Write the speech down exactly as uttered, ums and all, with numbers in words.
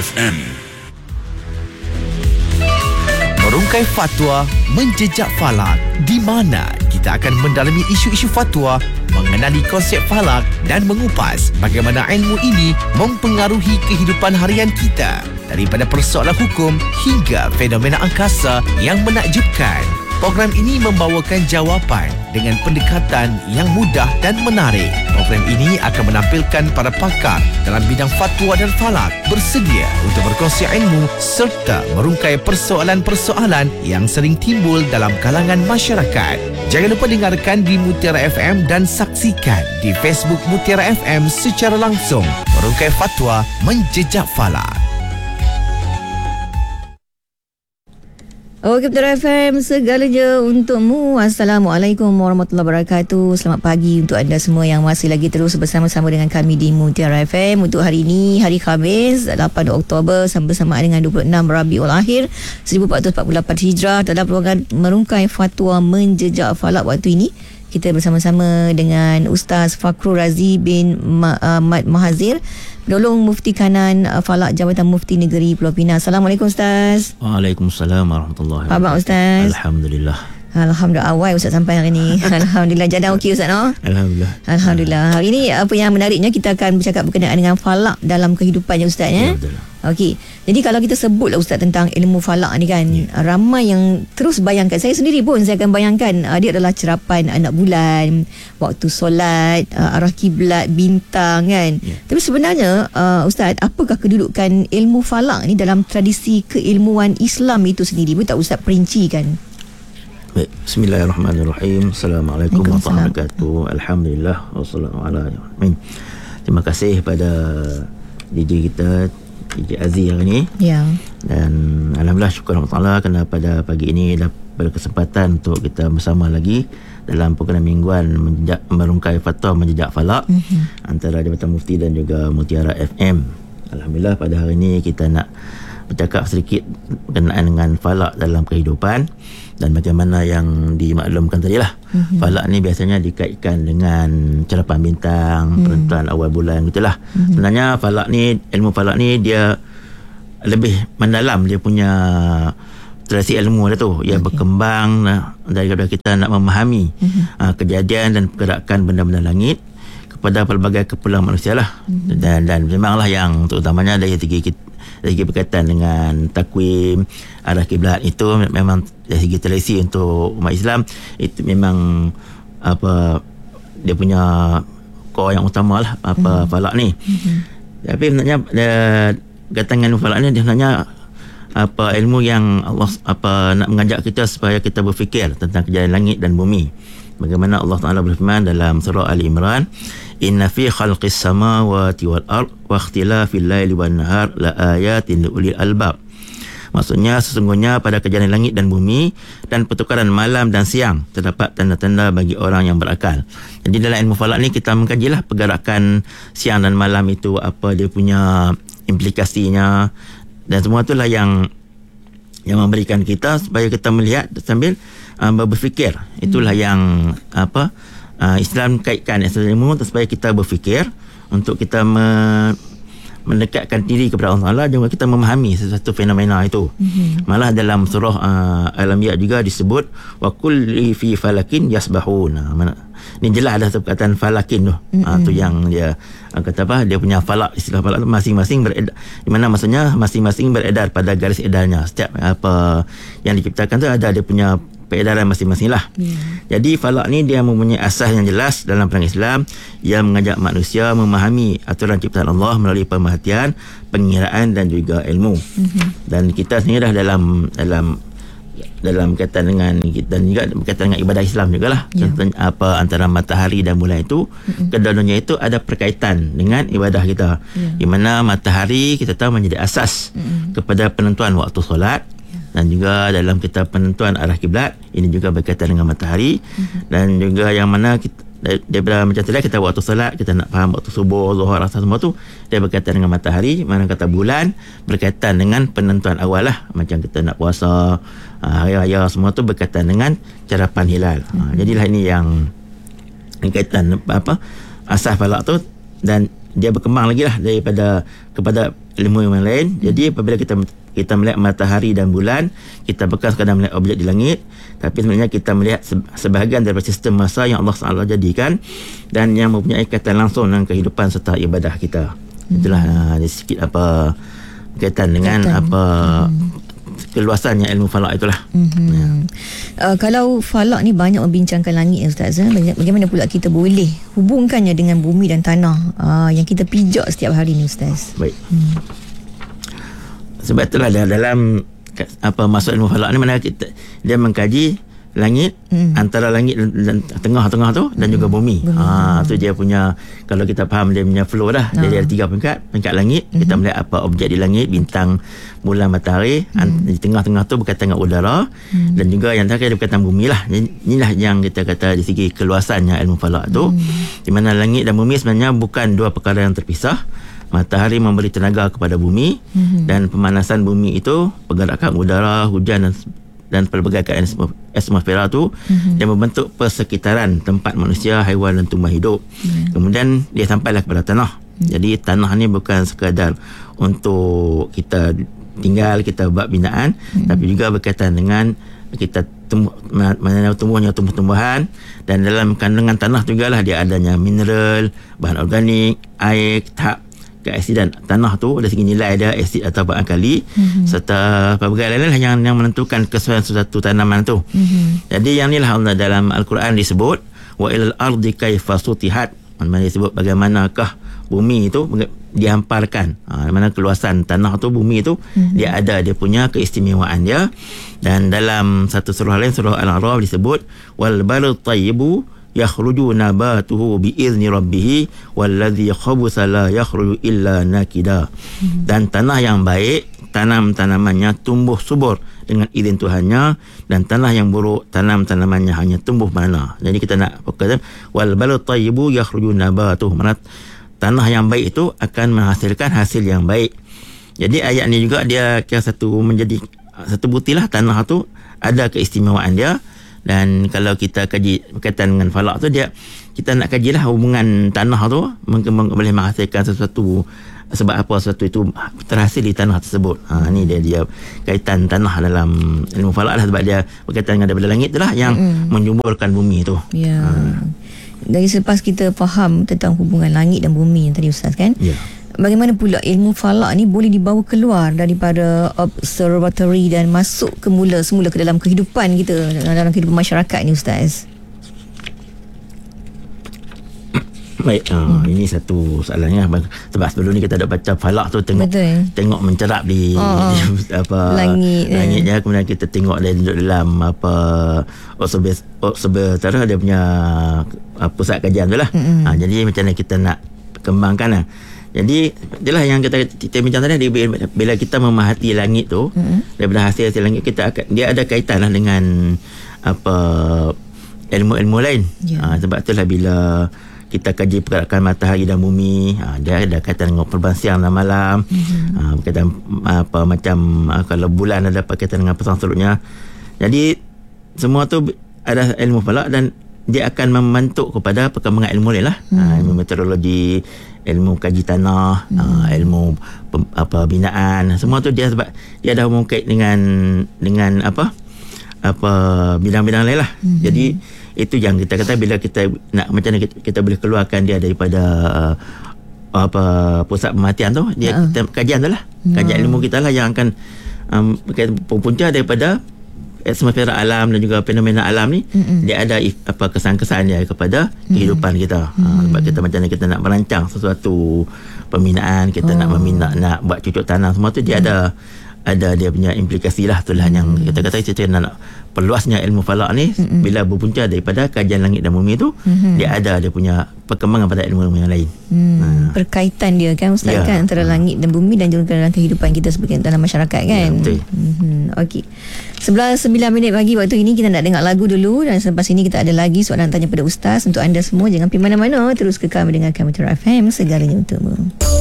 F M. Merungkai fatwa, menjejak falak, di mana kita akan mendalami isu-isu fatwa, mengenali konsep falak dan mengupas bagaimana ilmu ini mempengaruhi kehidupan harian kita, daripada persoalan hukum hingga fenomena angkasa yang menakjubkan. Program ini membawakan jawapan dengan pendekatan yang mudah dan menarik. Program ini akan menampilkan para pakar dalam bidang fatwa dan falak bersedia untuk berkongsi ilmu serta merungkai persoalan-persoalan yang sering timbul dalam kalangan masyarakat. Jangan lupa dengarkan di Mutiara F M dan saksikan di Facebook Mutiara F M secara langsung. Merungkai fatwa, menjejak falak. Okey, Mutiara F M, segalanya untukmu. Assalamualaikum warahmatullahi wabarakatuh. Selamat pagi untuk anda semua yang masih lagi terus bersama-sama dengan kami di Mutiara F M. Untuk hari ini, hari Khamis, lapan Oktober, bersamaan dengan dua puluh enam Rabiul Akhir seribu empat ratus empat puluh lapan Hijrah. Dalam program merungkai fatwa menjejak falak waktu ini, kita bersama-sama dengan Ustaz Fakhrul Razi bin Mat Mahazir, penolong Mufti Kanan Falak Jabatan Mufti Negeri Pulau Pinang. Assalamualaikum Ustaz. Waalaikumsalam warahmatullahi wabarakatuh. Apa khabar Ustaz? Alhamdulillah. Alhamdulillah, awal Ustaz sampai hari ni. Alhamdulillah, jalan okey Ustaz, no? Alhamdulillah. Alhamdulillah. Hari ni apa yang menariknya, kita akan bercakap berkenaan dengan falak dalam kehidupannya Ustaz, ya? Betul. Okey. Jadi kalau kita sebutlah Ustaz tentang ilmu falak ni kan, ya, ramai yang terus bayangkan. Saya sendiri pun saya akan bayangkan uh, dia adalah cerapan anak bulan, waktu solat, uh, arah kiblat, bintang kan. Ya. Tapi sebenarnya uh, Ustaz, apakah kedudukan ilmu falak ni dalam tradisi keilmuan Islam itu sendiri? Boleh tak Ustaz perincikan? Baik, bismillahirrahmanirrahim. Assalamualaikum warahmatullahi wabarakatuh. Alhamdulillah wassalamualaikum. Terima kasih pada D J kita, D J Aziz hari ni. Ya. Dan alhamdulillah, syukur Allah kerana pada pagi ini dah berkesempatan untuk kita bersama lagi dalam program mingguan menjejak, merungkai fatwa menjejak falak, mm-hmm, antara Jabatan Mufti dan juga Mutiara F M. Alhamdulillah, pada hari ini kita nak bercakap sedikit berkenaan dengan falak dalam kehidupan dan bagaimana yang dimaklumkan tadi lah. Mm-hmm. Falak ni biasanya dikaitkan dengan cerapan bintang, mm, penentuan awal bulan gitulah. Mm-hmm. Sebenarnya falak ni, ilmu falak ni dia lebih mendalam, dia punya tradisi ilmu dia tu. Ia okay. berkembang nah, daripada kita nak memahami, mm-hmm, uh, kejadian dan pergerakan benda-benda langit kepada pelbagai kepulauan manusia lah. Mm-hmm. Dan, dan memanglah yang terutamanya dari segi kita, dari segi berkaitan dengan takwim, arah kiblat, itu memang dari segi tradisi untuk umat Islam itu memang apa dia punya core yang utama lah, apa, mm-hmm, falak ni. Mm-hmm. Tapi sebenarnya berkaitan dengan falak ni dia sebenarnya apa ilmu yang Allah apa nak mengajak kita supaya kita berfikir tentang kejadian langit dan bumi. Bagaimana Allah Taala berfirman dalam surah Ali Imran, inna fi khalqis samawati wal ard wa ikhtilafil laili wan nahar la ayatin liulil albab. Maksudnya sesungguhnya pada kejadian langit dan bumi dan pertukaran malam dan siang terdapat tanda-tanda bagi orang yang berakal. Jadi dalam ilmu falak ni kita mengkajilah pergerakan siang dan malam itu, apa dia punya implikasinya, dan semua itulah yang yang memberikan kita supaya kita melihat sambil uh, berfikir. Itulah hmm. yang apa uh, Islam kaitkan ilmu supaya kita berfikir untuk kita me- mendekatkan diri kepada Allah Taala, juga kita memahami sesuatu fenomena itu. Hmm. Malah dalam surah uh, Al-Anbiya juga disebut wa kulli fi falakin yasbahun. Mana ni jelas ada perkataan falakin tu. Mm-hmm. Ha, tu yang dia kata apa, dia punya falak, istilah falak tu masing-masing beredar, di mana maksudnya masing-masing beredar pada garis edarnya. Setiap apa yang diciptakan tu ada dia punya peredaran masing-masing lah. Yeah. Jadi falak ni dia mempunyai asas yang jelas dalam perangai Islam yang mengajak manusia memahami aturan ciptaan Allah melalui pemerhatian, pengiraan dan juga ilmu. Mm-hmm. Dan kita sendiri dah dalam dalam dalam kaitan dengan dan juga berkaitan dengan ibadah Islam jugalah. Yeah. Contohnya apa antara matahari dan bulan itu, mm-hmm, kedua-duanya itu ada perkaitan dengan ibadah kita. Yeah. Di mana matahari kita tahu menjadi asas, mm-hmm, kepada penentuan waktu solat. Yeah. Dan juga dalam kita penentuan arah kiblat, ini juga berkaitan dengan matahari. Mm-hmm. Dan juga yang mana kita daripada macam tadi kita waktu solat, kita nak faham waktu subuh, zuhur, asar, semua tu dia berkaitan dengan matahari. Mana kata bulan berkaitan dengan penentuan awal lah, macam kita nak puasa, hari raya, semua tu berkaitan dengan cerapan hilal. Hmm. Ha, jadilah ini yang berkaitan apa asas falak tu, dan dia berkembang lagi lah daripada kepada ilmu yang lain. Hmm. Jadi apabila kita kita melihat matahari dan bulan, kita bukan sekadar melihat objek di langit, tapi sebenarnya kita melihat sebahagian daripada sistem masa yang Allah Subhanahu Wa Taala jadikan dan yang mempunyai kaitan langsung dengan kehidupan serta ibadah kita. Hmm. Itulah uh, sedikit apa kaitan dengan kaitan. apa hmm. keluasannya ilmu falak itulah. Mm-hmm. Ya. Uh, kalau falak ni banyak membincangkan langit, Ustaz, eh? Bagaimana pula kita boleh hubungkannya dengan bumi dan tanah uh, yang kita pijak setiap hari ni, Ustaz? Baik. Hmm. Sebab itulah dalam apa masuk ilmu falak ni, mana kita dia mengkaji langit, hmm. antara langit dan, dan tengah-tengah tu dan hmm. juga bumi. bumi. Ha, tu dia punya, kalau kita faham dia punya flow dah. Ha. Dia ada tiga peringkat. Peringkat langit, hmm. kita melihat apa objek di langit, bintang, bulan, matahari. Hmm. Di tengah-tengah tu berkaitan dengan udara. Hmm. Dan juga yang terakhir berkaitan bumi lah. Inilah yang kita kata dari segi keluasannya ilmu falak tu. Hmm. Di mana langit dan bumi sebenarnya bukan dua perkara yang terpisah. Matahari memberi tenaga kepada bumi, hmm. dan pemanasan bumi itu, pergerakan udara, hujan dan dan pelbagai keadaan atmosfera tu, mm-hmm. yang membentuk persekitaran tempat manusia, haiwan dan tumbuh hidup. Mm. Kemudian dia sampailah kepada tanah. Mm. Jadi tanah ni bukan sekadar untuk kita tinggal, kita buat binaan, mm. tapi juga berkaitan dengan kita tumbuh, mana tumbuhnya tumbuh-tumbuhan, dan dalam kandungan tanah jugalah dia adanya mineral, bahan organik, air, tahap keasidan tanah tu, dari segi nilai dia asid atau alkali, mm-hmm. serta pelbagai lain-lain yang yang menentukan kesuaian suatu tanaman tu. Mm-hmm. Jadi yang inilah Allah dalam Al-Quran disebut wa ilal ardi kaifa sutihat, mana disebut bagaimanakah bumi itu dihamparkan. Ha, mana keluasan tanah tu, bumi itu, mm-hmm. dia ada dia punya keistimewaan dia. Dan dalam satu surah lain, surah Al-A'raf, disebut wal balad tayyibu yakhruju nabatuhu biizni rabbih walladhi khabusa la yakhruju illa nakida. Hmm. Dan tanah yang baik, tanam-tanamannya tumbuh subur dengan izin Tuhannya, dan tanah yang buruk, tanam-tanamannya hanya tumbuh mana. Jadi kita nak kata wal balad tayyibu yakhruju nabatuhu, mana tanah yang baik itu akan menghasilkan hasil yang baik. Jadi ayat ni juga dia kira satu menjadi satu buktilah tanah tu ada keistimewaan dia. Dan kalau kita kaji berkaitan dengan falak tu, dia kita nak kajilah hubungan tanah tu mungkin boleh menghasilkan sesuatu, sebab apa sesuatu itu terhasil di tanah tersebut. Ha, ni dia dia kaitan tanah dalam ilmu falak lah, sebab dia berkaitan dengan daripada langit tu lah yang mm. menyuburkan bumi tu. Ya. Ha. Dari selepas kita faham tentang hubungan langit dan bumi yang tadi Ustaz kan? Ya. Bagaimana pula ilmu falak ni boleh dibawa keluar daripada observatory dan masuk ke mula semula ke dalam kehidupan kita, dalam kehidupan masyarakat ni, Ustaz? Baik, uh, hmm. ini satu soalannya, sebab sebelum ni kita ada baca falak tu, tengok Betul. tengok mencerap di, oh, di apa langit, langitnya, eh. kemudian kita tengok dia duduk dalam apa observatory, dia punya uh, pusat kajian tu lah. Hmm. Uh, jadi macam mana kita nak kembangkan lah. Jadi itulah yang kita kita bincang tadi, bila kita memahati langit tu, mm-hmm. daripada hasil hasil langit kita akan, dia ada kaitan lah dengan apa ilmu-ilmu lain. Yeah. Ha, sebab itulah bila kita kaji pergerakan matahari dan bumi, ha, dia ada kaitan dengan perubahan siang dan malam. Mm-hmm. Ha, berkaitan apa macam kalau bulan ada berkaitan dengan pasang surutnya. Jadi semua tu ada ilmu falak dan dia akan membantu kepada perkembangan ilmu lain lah. Hmm. Ha, ilmu meteorologi, ilmu kaji tanah, hmm. ha, ilmu pem, apa binaan, semua tu dia sebab dia ada hubungan kait dengan dengan apa apa bidang-bidang lain lah. Hmm. Jadi itu yang kita kata, bila kita nak macam mana kita, kita boleh keluarkan dia daripada uh, apa pusat pemerhatian tu, dia uh. kita, kajian tu lah, kajian uh. ilmu kita lah yang akan um, punca daripada atmosfera alam dan juga fenomena alam ni. Mm-mm. Dia ada apa kesan-kesan dia kepada mm. kehidupan kita. Mm. Ha, sebab kita macam mana kita nak merancang sesuatu pembinaan, kita oh. nak meminat, nak buat cucuk tanam, semua tu dia mm. ada ada dia punya implikasi lah. Itulah mm. yang kita kata kita nak perluasnya ilmu falak ni. Mm-mm. Bila berpunca daripada kajian langit dan bumi tu, mm-hmm. dia ada dia punya perkembangan pada ilmu-ilmu yang lain. Mm. Ha. Perkaitan dia kan Ustaz, ya. kan antara langit dan bumi dan juga dalam kehidupan kita sebagai dalam masyarakat kan. Ya, betul. Mm-hmm. Okey. sebelas sembilan minit pagi waktu ini, kita nak dengar lagu dulu, dan selepas ini kita ada lagi soalan tanya pada Ustaz. Untuk anda semua jangan pergi mana-mana, terus kekal mendengarkan Metro F M, segalanya untukmu.